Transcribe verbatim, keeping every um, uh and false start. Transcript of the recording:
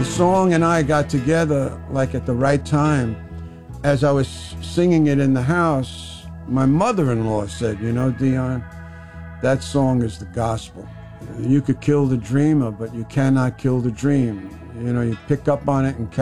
The song and I got together like at the right time. As I was singing it in the house, my mother-in-law said, you know, Dion, that song is the gospel. You could kill the dreamer, but you cannot kill the dream. You know, you pick up on it and